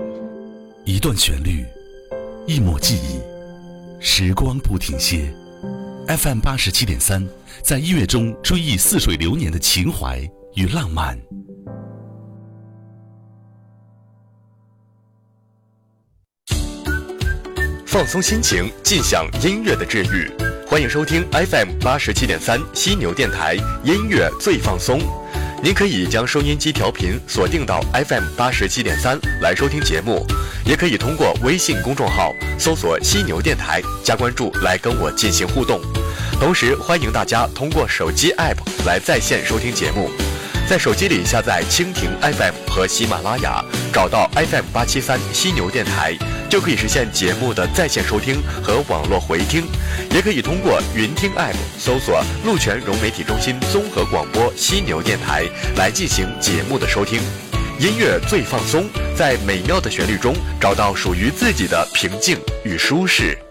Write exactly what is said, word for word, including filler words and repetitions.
一段旋律，一抹记忆，时光不停歇。F M 八十七点三，在音乐中追忆似水流年的情怀与浪漫。 放松心情，尽享音乐的治愈。欢迎收听 F M 八十七点三犀牛电台音乐最放松。您可以将收音机调频锁定到 F M 八十七点三来收听节目，也可以通过微信公众号搜索犀牛电台加关注来跟我进行互动。同时欢迎大家通过手机 App 来在线收听节目，在手机里下载蜻蜓 F M 和喜马拉雅，找到 F M 八七三犀牛电台，就可以实现节目的在线收听和网络回听。也可以通过云听 App 搜索鹿泉融媒体中心综合广播犀牛电台来进行节目的收听。音乐最放松，在美妙的旋律中找到属于自己的平静与舒适。